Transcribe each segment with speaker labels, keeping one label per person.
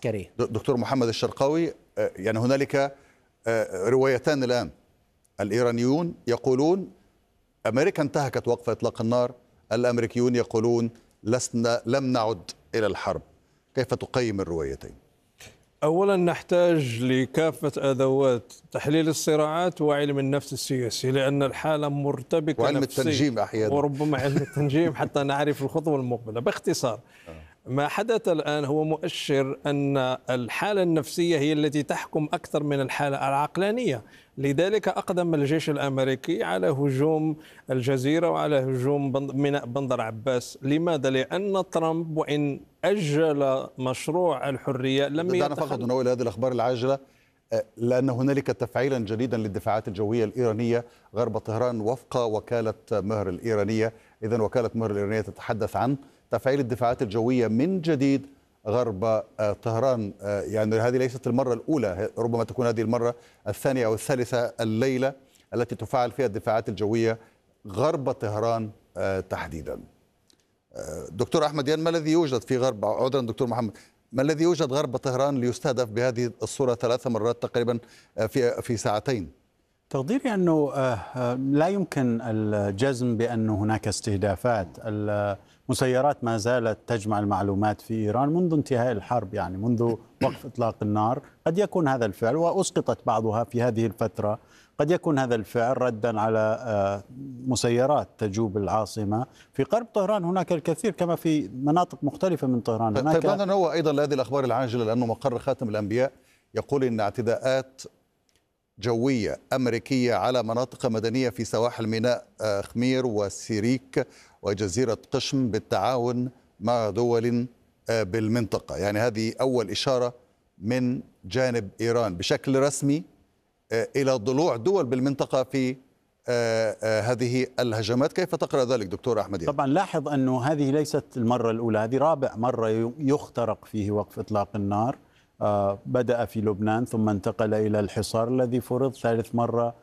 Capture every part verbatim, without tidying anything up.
Speaker 1: العسكري.
Speaker 2: دكتور محمد الشرقاوي، يعني هنالك روايتان الآن. الإيرانيون يقولون أمريكا انتهكت وقف إطلاق النار، الأمريكيون يقولون لسنا لم نعد إلى الحرب. كيف تقيم الروايتين؟
Speaker 3: أولا نحتاج لكافة أدوات تحليل الصراعات وعلم النفس السياسي، لأن الحالة مرتبكة
Speaker 2: وعلم
Speaker 3: نفسيا
Speaker 2: التنجيم أحيانا،
Speaker 3: وربما علم التنجيم حتى نعرف الخطوة المقبلة. باختصار ما حدث الآن هو مؤشر أن الحالة النفسية هي التي تحكم أكثر من الحالة العقلانية. لذلك أقدم الجيش الأمريكي على هجوم الجزيرة وعلى هجوم ميناء بندر عباس. لماذا؟ لأن ترامب وإن أجل مشروع الحرية لم
Speaker 2: دعنا فقط ننوه هذه الأخبار العاجلة، لأن هنالك تفعيلا جديدا للدفاعات الجوية الإيرانية غرب طهران وفق وكالة مهر الإيرانية. إذن وكالة مهر الإيرانية تتحدث عن تفعيل الدفاعات الجوية من جديد غرب طهران. يعني هذه ليست المرة الأولى، ربما تكون هذه المرة الثانية أو الثالثة الليلة التي تفعل فيها الدفاعات الجوية غرب طهران تحديدا. دكتور أحمد يان، ما الذي يوجد في غرب، عذرا دكتور محمد، ما الذي يوجد غرب طهران ليستهدف بهذه الصورة ثلاث مرات تقريبا في في ساعتين؟
Speaker 4: تقديري أنه لا يمكن الجزم بأن هناك استهدافات. المسيرات ما زالت تجمع المعلومات في إيران منذ انتهاء الحرب، يعني منذ وقف إطلاق النار. قد يكون هذا الفعل، وأسقطت بعضها في هذه الفترة، قد يكون هذا الفعل ردا على مسيرات تجوب العاصمة. في غرب طهران هناك الكثير كما في مناطق مختلفة من طهران. هناك
Speaker 2: طيب هذا هو أيضا لهذه الأخبار العاجلة، لأنه مقر خاتم الأنبياء يقول إن اعتداءات جوية أمريكية على مناطق مدنية في سواحل ميناء خمير وسيريك وجزيرة قشم بالتعاون مع دول بالمنطقة. يعني هذه أول إشارة من جانب إيران بشكل رسمي إلى ضلوع دول بالمنطقة في هذه الهجمات. كيف تقرأ ذلك دكتور أحمد؟
Speaker 4: طبعا لاحظ أنه هذه ليست المرة الأولى، هذه رابع مرة يخترق فيه وقف إطلاق النار. بدأ في لبنان ثم انتقل إلى الحصار الذي فرض ثالث مرة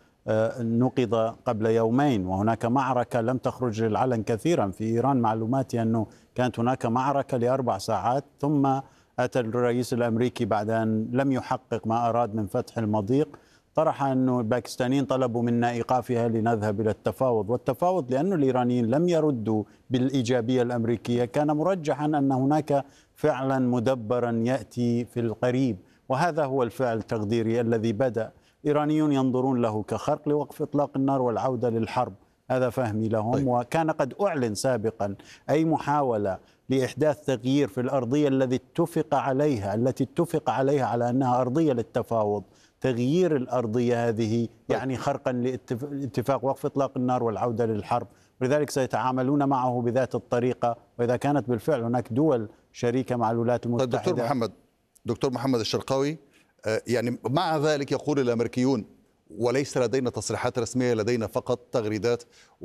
Speaker 4: نقض قبل يومين، وهناك معركة لم تخرج للعلن كثيرا في إيران. معلوماتي أنه كانت هناك معركة لأربع ساعات، ثم أتى الرئيس الأمريكي بعد أن لم يحقق ما أراد من فتح المضيق، طرح أنه الباكستانيين طلبوا منا إيقافها لنذهب إلى التفاوض. والتفاوض لأن الإيرانيين لم يردوا بالإيجابية الأمريكية كان مرجحا أن هناك فعلا مدبرا يأتي في القريب، وهذا هو الفعل تقديري الذي بدأ. إيرانيون ينظرون له كخرق لوقف إطلاق النار والعودة للحرب، هذا فهمي لهم. طيب. وكان قد أعلن سابقا أي محاولة لإحداث تغيير في الأرضية التي اتفق عليها التي اتفق عليها على أنها أرضية للتفاوض، تغيير الأرضية هذه يعني خرقا لاتفاق وقف إطلاق النار والعودة للحرب، ولذلك سيتعاملون معه بذات الطريقة. وإذا كانت بالفعل هناك دول شريكة مع الولايات المتحدة.
Speaker 2: طيب دكتور محمد دكتور محمد الشرقاوي، يعني مع ذلك يقول الأمريكيون، وليس لدينا تصريحات رسمية، لدينا فقط تغريدات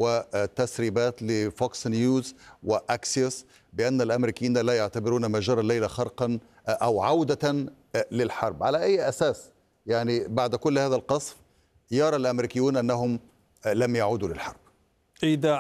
Speaker 2: وتسريبات لفوكس نيوز وأكسيوس، بأن الأمريكيين لا يعتبرون ما جرى الليلة خرقا أو عودة للحرب. على أي أساس يعني بعد كل هذا القصف يرى الأمريكيون أنهم لم يعودوا للحرب؟
Speaker 3: إذا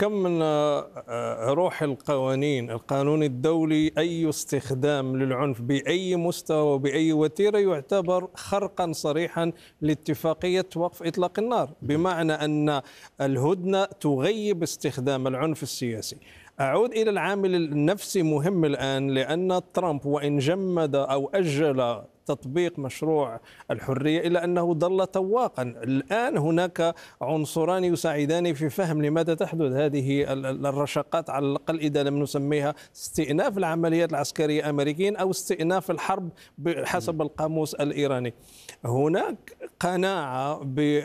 Speaker 3: حكمنا روح القوانين، القانون الدولي، أي استخدام للعنف بأي مستوى وبأي وتيرة يعتبر خرقا صريحا لاتفاقية وقف إطلاق النار، بمعنى أن الهدنة تغيب استخدام العنف السياسي. أعود إلى العامل النفسي مهم الآن، لأن ترامب وإن جمد أو أجل تطبيق مشروع الحرية إلا أنه ظل تواقا. الآن هناك عنصران يساعدان في فهم لماذا تحدث هذه الرشقات، على الأقل إذا لم نسميها استئناف العمليات العسكرية الأمريكيين أو استئناف الحرب بحسب القاموس الإيراني. هناك قناعة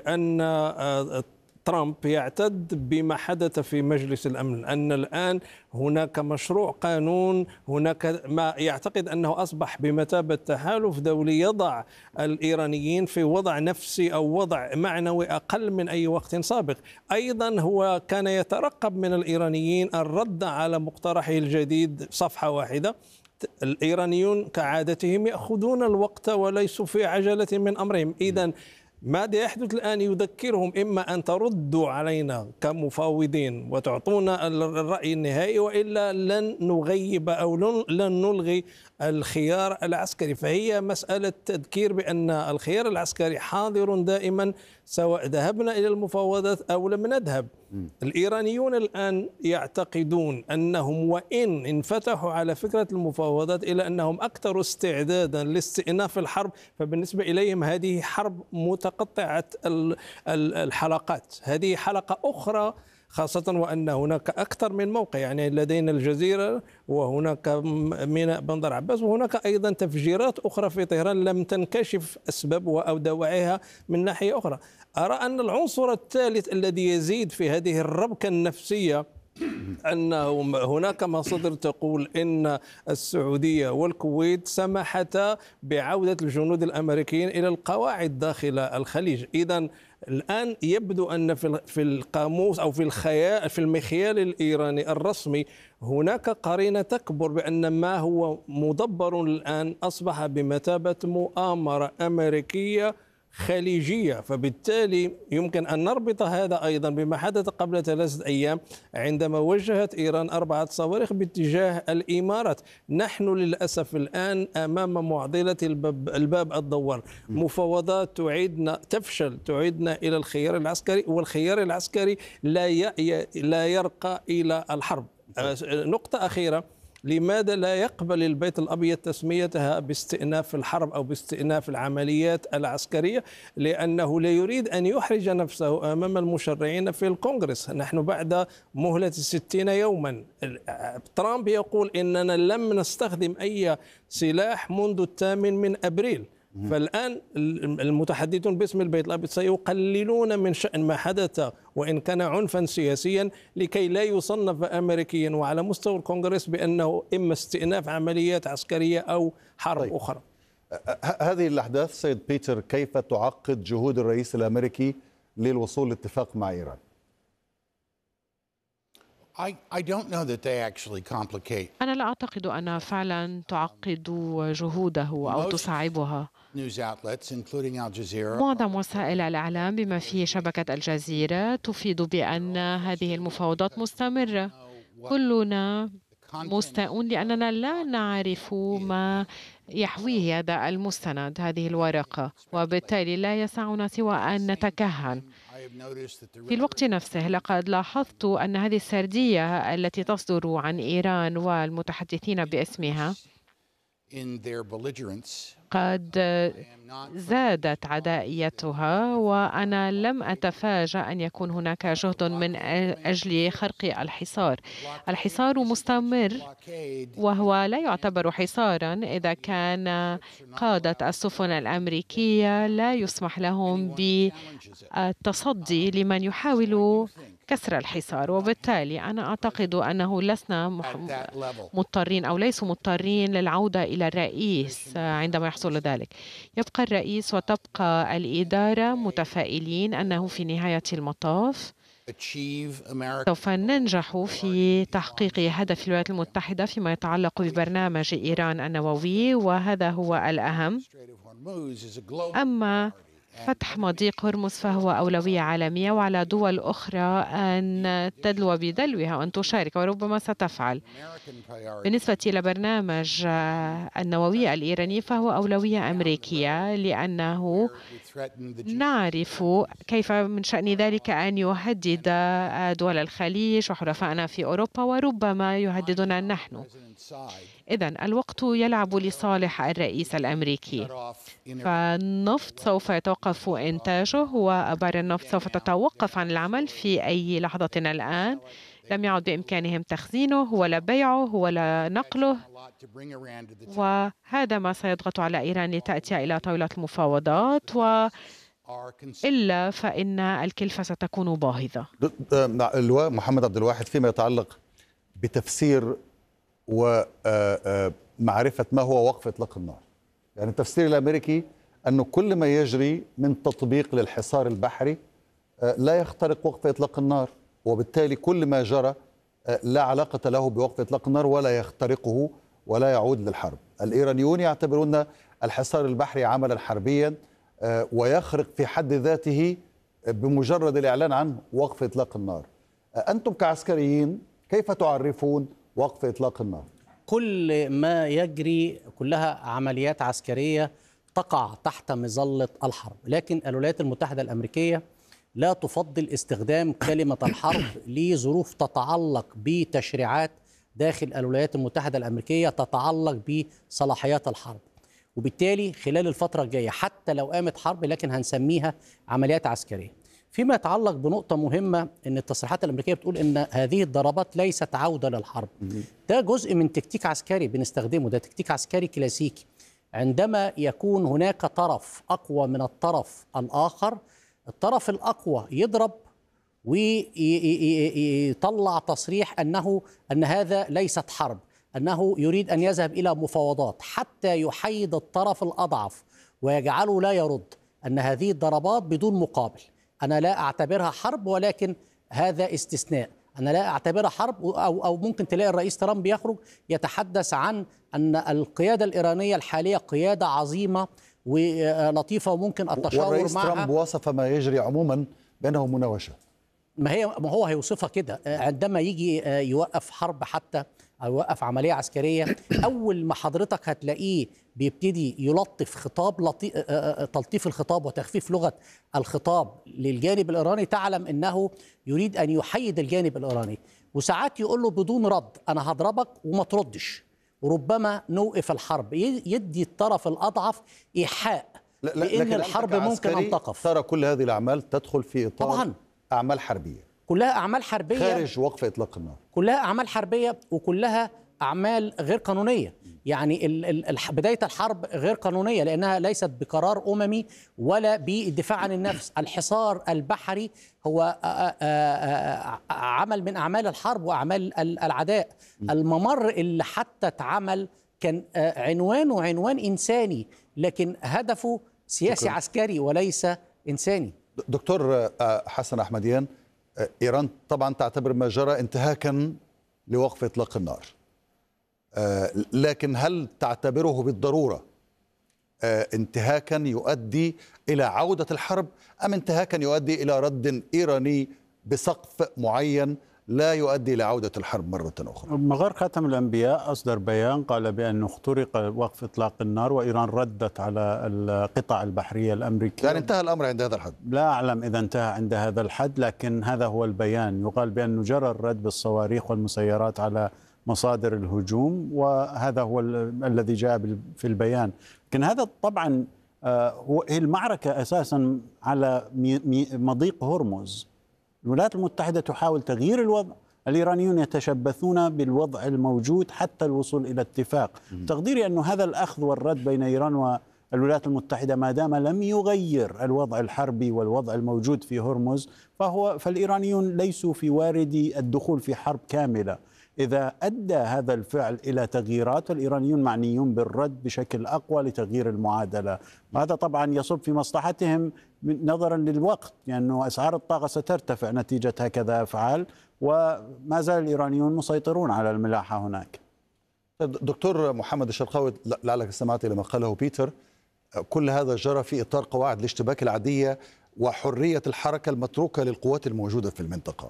Speaker 3: بأن ترامب يعتد بما حدث في مجلس الأمن، أن الآن هناك مشروع قانون، هناك ما يعتقد أنه أصبح بمثابة تحالف دولي يضع الإيرانيين في وضع نفسي أو وضع معنوي أقل من أي وقت سابق. أيضا هو كان يترقب من الإيرانيين الرد على مقترحه الجديد صفحة واحدة. الإيرانيون كعادتهم يأخذون الوقت وليسوا في عجلة من أمرهم. إذن ماذا يحدث الآن يذكرهم إما أن تردوا علينا كمفاوضين وتعطونا الرأي النهائي، وإلا لن نغيب أو لن نلغي الخيار العسكري. فهي مسألة تذكير بأن الخيار العسكري حاضر دائما سواء ذهبنا إلى المفاوضات أو لم نذهب. الإيرانيون الآن يعتقدون أنهم وإن انفتحوا على فكرة المفاوضات إلى أنهم أكثر استعدادا لاستئناف الحرب، فبالنسبة إليهم هذه حرب متقطعة الحلقات، هذه حلقة أخرى، خاصة وأن هناك أكثر من موقع، يعني لدينا الجزيرة وهناك ميناء بندر عباس وهناك أيضا تفجيرات أخرى في طهران لم تنكشف أسبابها أو دواعيها من ناحية أخرى. أرى أن العنصر الثالث الذي يزيد في هذه الربكة النفسية أن هناك مصادر تقول إن السعودية والكويت سمحتا بعودة الجنود الأمريكيين إلى القواعد داخل الخليج. إذن الآن يبدو أن في القاموس أو في الخيال في المخيال الإيراني الرسمي هناك قرينة تكبر بأن ما هو مدبر الآن أصبح بمثابة مؤامرة أمريكية خليجية. فبالتالي يمكن أن نربط هذا أيضا بما حدث قبل ثلاثة أيام عندما وجهت إيران أربعة صواريخ باتجاه الإمارات. نحن للأسف الآن أمام معضلة الباب, الباب الدوار. مفاوضات تعيدنا تفشل تعيدنا إلى الخيار العسكري، والخيار العسكري لا لا يرقى إلى الحرب. نقطة أخيرة، لماذا لا يقبل البيت الأبيض تسميتها باستئناف الحرب أو باستئناف العمليات العسكرية؟ لأنه لا يريد أن يحرج نفسه أمام المشرعين في الكونغرس. نحن بعد مهلة ستين يوما، ترامب يقول إننا لم نستخدم أي سلاح منذ الثامن من أبريل. فالآن المتحدثون باسم البيت الأبيض سيقللون من شأن ما حدث وإن كان عنفا سياسيا لكي لا يصنف أمريكيا وعلى مستوى الكونغرس بأنه إما استئناف عمليات عسكرية أو حرب طيب. أخرى.
Speaker 2: هذه الأحداث سيد بيتر كيف تعقد جهود الرئيس الأمريكي للوصول لاتفاق مع إيران؟
Speaker 1: أنا لا أعتقد أنها فعلا تعقد جهوده أو تصعبها. معظم وسائل الإعلام بما فيه شبكة الجزيرة تفيد بأن هذه المفاوضات مستمرة. كلنا مستاءون لأننا لا نعرف ما يحويه هذا المستند، هذه الورقة، وبالتالي لا يسعنا سوى أن نتكهن. في الوقت نفسه لقد لاحظت أن هذه السردية التي تصدر عن إيران والمتحدثين باسمها قد زادت عدائيتها، وأنا لم أتفاجأ أن يكون هناك جهد من أجل خرق الحصار. الحصار مستمر، وهو لا يعتبر حصارا إذا كان قادة السفن الأمريكية لا يسمح لهم بالتصدي لمن يحاول كسر الحصار. وبالتالي أنا أعتقد أنه لسنا مضطرين أو ليسوا مضطرين للعودة إلى الرئيس عندما يحصل ذلك. يبقى الرئيس وتبقى الإدارة متفائلين أنه في نهاية المطاف سوف ننجح في تحقيق هدف الولايات المتحدة فيما يتعلق ببرنامج إيران النووي، وهذا هو الأهم. أما فتح مضيق هرمز فهو أولوية عالمية، وعلى دول أخرى أن تدلو بدلوها وأن تشارك، وربما ستفعل. بالنسبة إلى برنامج النووي الإيراني فهو أولوية أمريكية، لأنه نعرف كيف من شأن ذلك أن يهدد دول الخليج وحلفائنا في أوروبا، وربما يهددنا نحن. إذن الوقت يلعب لصالح الرئيس الأمريكي، فالنفط سوف يتوقف إنتاجه وأبار النفط سوف تتوقف عن العمل في أي لحظة الآن. لم يعد بإمكانهم تخزينه ولا بيعه ولا نقله، وهذا ما سيضغط على إيران لتأتي إلى طاولة المفاوضات، وإلا فإن الكلفة ستكون باهظة.
Speaker 2: اللواء محمد عبد الواحد، فيما يتعلق بتفسير ومعرفة ما هو وقف إطلاق النار، يعني التفسير الأمريكي أنه كل ما يجري من تطبيق للحصار البحري لا يخترق وقف إطلاق النار، وبالتالي كل ما جرى لا علاقة له بوقف إطلاق النار ولا يخترقه ولا يعود للحرب. الإيرانيون يعتبرون الحصار البحري عملا حربيا ويخرق في حد ذاته بمجرد الإعلان عن وقف إطلاق النار. أنتم كعسكريين كيف تعرفون وقف إطلاق النار؟
Speaker 5: كل ما يجري كلها عمليات عسكرية تقع تحت مظلة الحرب، لكن الولايات المتحدة الأمريكية لا تفضل استخدام كلمة الحرب لظروف تتعلق بتشريعات داخل الولايات المتحدة الأمريكية تتعلق بصلاحيات الحرب، وبالتالي خلال الفترة الجاية حتى لو قامت حرب لكن هنسميها عمليات عسكرية. فيما يتعلق بنقطة مهمة، أن التصريحات الأمريكية بتقول أن هذه الضربات ليست عودة للحرب. ده جزء من تكتيك عسكري بنستخدمه، ده تكتيك عسكري كلاسيكي. عندما يكون هناك طرف أقوى من الطرف الآخر، الطرف الأقوى يضرب ويطلع تصريح أنه أن هذا ليست حرب، أنه يريد أن يذهب إلى مفاوضات حتى يحيد الطرف الأضعف ويجعله لا يرد، أن هذه الضربات بدون مقابل. أنا لا أعتبرها حرب، ولكن هذا استثناء. أنا لا أعتبرها حرب، أو أو ممكن تلاقي الرئيس ترامب يخرج يتحدث عن أن القيادة الإيرانية الحالية قيادة عظيمة ولطيفة وممكن التشاور معها.
Speaker 2: والرئيس ترامب وصف ما يجري عموما بأنه مناوشة.
Speaker 5: ما هي ما هو هيوصفها كده عندما يجي يوقف حرب حتى أو يوقف عملية عسكرية. أول ما حضرتك هتلاقيه بيبتدي يلطف خطاب لطي... تلطيف الخطاب وتخفيف لغة الخطاب للجانب الإيراني، تعلم أنه يريد أن يحيد الجانب الإيراني، وساعات يقول له بدون رد أنا هضربك وما تردش، وربما نوقف الحرب، يدي الطرف الأضعف إيحاء
Speaker 2: لا لا
Speaker 5: لأن الحرب ممكن أن تقف.
Speaker 2: ترى كل هذه الأعمال تدخل في إطار
Speaker 5: طبعا
Speaker 2: أعمال حربية،
Speaker 5: كلها أعمال حربية
Speaker 2: خارج وقف إطلاق النار،
Speaker 5: كلها أعمال حربية وكلها أعمال غير قانونية. يعني ال ال بداية الحرب غير قانونية لأنها ليست بقرار أممي ولا بالدفاع عن النفس. الحصار البحري هو عمل من أعمال الحرب وأعمال العداء. الممر اللي حتى اتعمل كان عنوانه عنوان إنساني، لكن هدفه سياسي عسكري وليس إنساني.
Speaker 2: دكتور حسن أحمديان، إيران طبعا تعتبر ما جرى انتهاكا لوقف إطلاق النار، لكن هل تعتبره بالضرورة انتهاكا يؤدي إلى عودة الحرب، أم انتهاكا يؤدي إلى رد إيراني بسقف معين لا يؤدي إلى عودة الحرب مرة أخرى؟
Speaker 4: مغار خاتم الأنبياء أصدر بيان قال بأنه اخترق وقف إطلاق النار، وإيران ردت على القطع البحرية الأمريكية.
Speaker 2: يعني انتهى الأمر عند هذا الحد؟
Speaker 4: لا أعلم إذا انتهى عند هذا الحد، لكن هذا هو البيان. يقال بأنه جرى الرد بالصواريخ والمسيرات على مصادر الهجوم، وهذا هو الذي جاء في البيان. لكن هذا طبعا هو المعركة أساسا على مضيق هرمز. الولايات المتحدة تحاول تغيير الوضع، الإيرانيون يتشبثون بالوضع الموجود حتى الوصول إلى اتفاق. تقديري أن هذا الأخذ والرد بين إيران والولايات المتحدة ما دام لم يغير الوضع الحربي والوضع الموجود في هرمز، فهو فالإيرانيون ليسوا في وارد الدخول في حرب كاملة. إذا أدى هذا الفعل إلى تغييرات، والإيرانيون معنيون بالرد بشكل أقوى لتغيير المعادلة، وهذا طبعا يصب في مصلحتهم نظرا للوقت، لأنه يعني أسعار الطاقة سترتفع نتيجة هكذا أفعال، وما زال الإيرانيون مسيطرون على الملاحة هناك.
Speaker 2: دكتور محمد الشرقاوي، لعلك استمعت إلى ما قاله بيتر، كل هذا جرى في إطار قواعد الاشتباك العادية وحرية الحركة المتروكة للقوات الموجودة في المنطقة،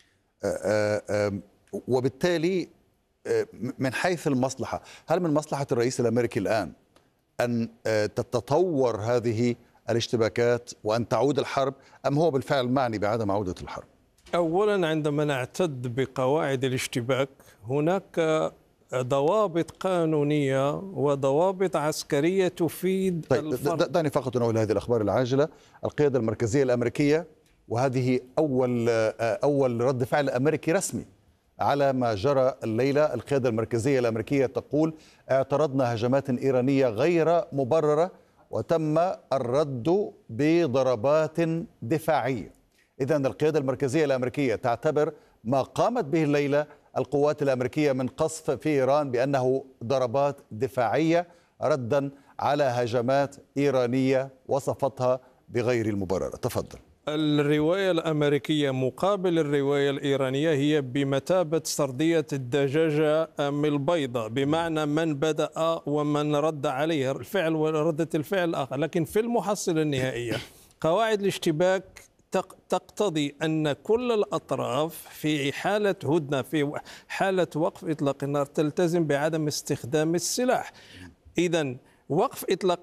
Speaker 2: وبالتالي من حيث المصلحة، هل من مصلحة الرئيس الأمريكي الآن أن تتطور هذه الاشتباكات وأن تعود الحرب، أم هو بالفعل معني بعدم عودة الحرب؟
Speaker 3: أولا، عندما نعتد بقواعد الاشتباك هناك ضوابط قانونية وضوابط عسكرية تفيد
Speaker 2: طيب الفرق. دعني فقط أنوه هذه الأخبار العاجلة. القيادة المركزية الأمريكية، وهذه أول أول رد فعل أمريكي رسمي على ما جرى الليلة، القيادة المركزية الأمريكية تقول اعترضنا هجمات إيرانية غير مبررة وتم الرد بضربات دفاعية. إذن القيادة المركزية الأمريكية تعتبر ما قامت به الليلة القوات الأمريكية من قصف في إيران بأنه ضربات دفاعية ردا على هجمات إيرانية وصفتها بغير المبررة. تفضل.
Speaker 3: الرواية الأمريكية مقابل الرواية الإيرانية هي بمثابة سردية الدجاجة من البيضة، بمعنى من بدأ ومن رد عليه الفعل وردة الفعل الآخر. لكن في المحصلة النهائية قواعد الاشتباك تقتضي أن كل الأطراف في حالة هدنة، في حالة وقف إطلاق النار، تلتزم بعدم استخدام السلاح. إذن وقف إطلاق